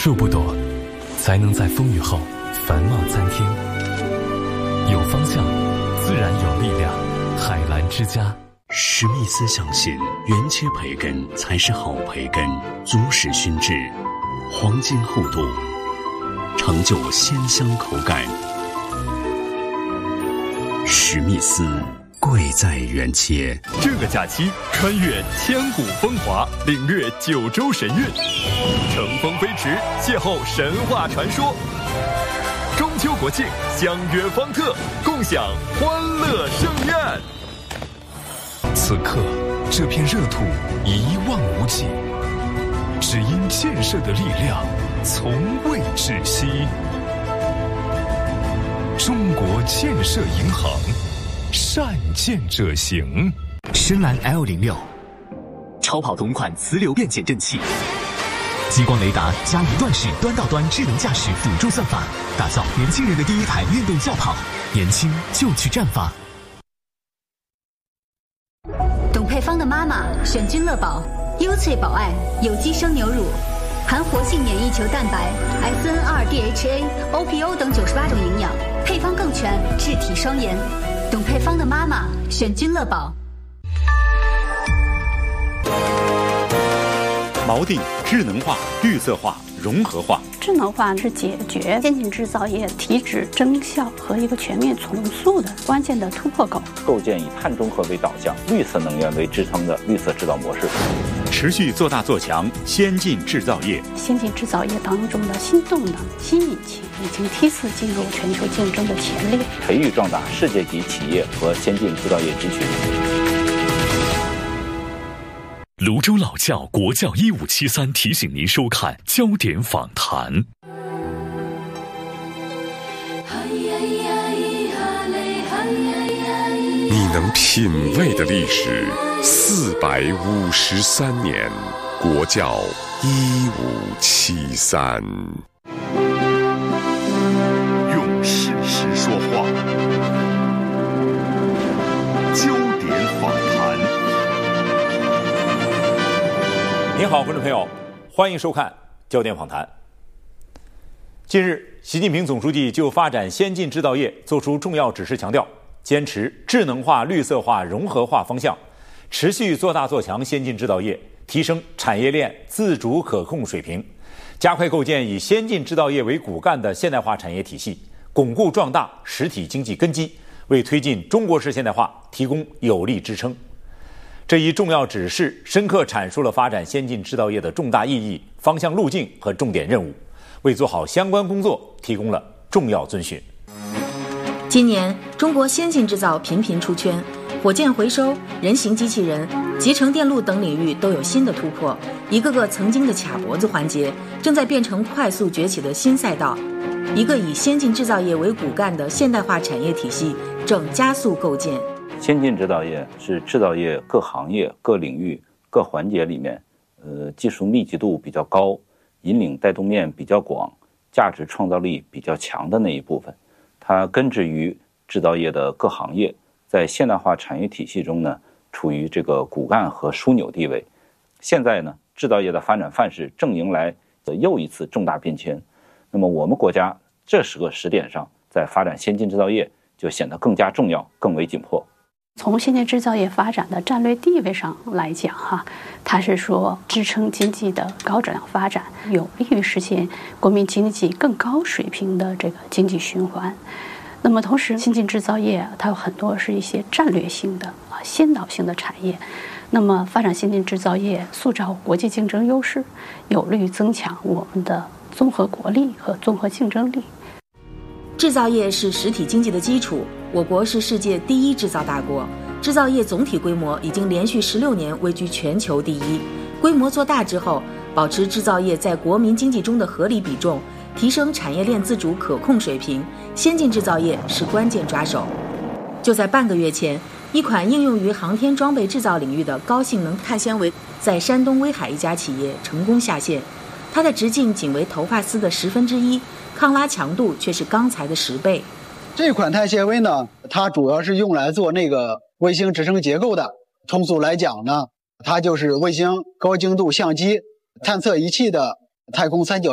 树不多，才能在风雨后繁茂参天。有方向，自然有力量。海澜之家。 史密斯相信，原切培根才是好培根，足使熏制，黄金厚度，成就鲜香口感。史密斯，贵在原切。 这个假期，穿越千古风华，领略九州神韵，乘风飞驰，邂逅神话传说。中秋国庆，相约方特，共享欢乐盛宴。 此刻，这片热土一望无际，只因建设的力量从未窒息。中国建设银行，善建者行。 深蓝 L06，超跑同款磁流变减震器，激光雷达加一段式端到端智能驾驶辅助算法，打造年轻人的第一台运动轿跑。年轻就去绽放。 董佩芳的妈妈选君乐宝，优萃宝爱有机生牛乳，含活性免疫球蛋白、SNR、DHA、OPO 等98种营养，配方更全，质体双颜。董佩芳的妈妈选君乐宝。 锚定智能化、绿色化、融合化。 智能化是解决先进制造业提质、增效和一个全面重塑的关键的突破口。 构建以碳中和为导向、绿色能源为支撑的绿色制造模式。 持续做大做强先进制造业。 先进制造业当中的新动能、新引擎已经梯次进入全球竞争的前列。 培育壮大世界级企业和先进制造业集群。 泸州老窖国窖1573提醒您收看焦点访谈。 你能品味的历史453年，国窖1573。 用事实说话，焦点访谈。 您好，观众朋友，欢迎收看焦点访谈。近日，习近平总书记就发展先进制造业作出重要指示，强调坚持智能化、绿色化、融合化方向，持续做大做强先进制造业，提升产业链自主可控水平，加快构建以先进制造业为骨干的现代化产业体系，巩固壮大实体经济根基，为推进中国式现代化提供有力支撑。这一重要指示深刻阐述了发展先进制造业的重大意义、方向路径和重点任务，为做好相关工作提供了重要遵循。 今年，中国先进制造频频出圈，火箭回收、人形机器人、集成电路等领域都有新的突破，一个个曾经的卡脖子环节正在变成快速崛起的新赛道。一个以先进制造业为骨干的现代化产业体系正加速构建。 先进制造业是制造业各行业、各领域、各环节里面，技术密集度比较高、引领带动面比较广、价值创造力比较强的那一部分。它根植于制造业的各行业，在现代化产业体系中呢，处于这个骨干和枢纽地位。现在呢，制造业的发展范式正迎来又一次重大变迁。那么我们国家这个时点上，在发展先进制造业就显得更加重要、更为紧迫。 从先进制造业发展的战略地位上来讲它是说支撑经济的高质量发展，有利于实现国民经济更高水平的这个经济循环。那么同时，先进制造业它有很多是一些战略性的先导性的产业，那么发展先进制造业，塑造国际竞争优势，有利于增强我们的综合国力和综合竞争力。 制造业是实体经济的基础，我国是世界第一制造大国，制造业总体规模已经连续16年位居全球第一。规模做大之后，保持制造业在国民经济中的合理比重，提升产业链自主可控水平，先进制造业是关键抓手。就在半个月前，一款应用于航天装备制造领域的高性能碳纤维，在山东威海一家企业成功下线。它的直径仅为头发丝的1/10，抗拉强度却是钢材的10倍。 这款碳纤维呢，它主要是用来做那个卫星支撑结构的。通俗来讲呢，它就是卫星高精度相机探测仪器的太空三角